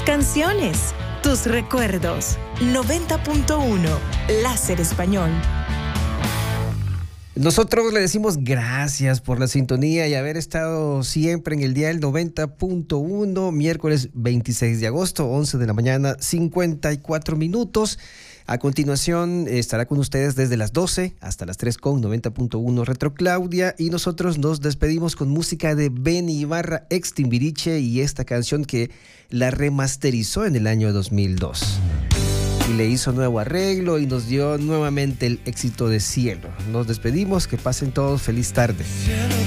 canciones, tus recuerdos. 90.1 Láser Español. Nosotros le decimos gracias por la sintonía y haber estado siempre en el dial 90.1, miércoles 26 de agosto, 11 de la mañana, 54 minutos. A continuación estará con ustedes desde las 12 hasta las 3 con 90.1 Retro Claudia, y nosotros nos despedimos con música de Benny Ibarra, ex Timbiriche, y esta canción que la remasterizó en el año 2002. Y le hizo nuevo arreglo y nos dio nuevamente el éxito de Cielo. Nos despedimos, que pasen todos feliz tarde.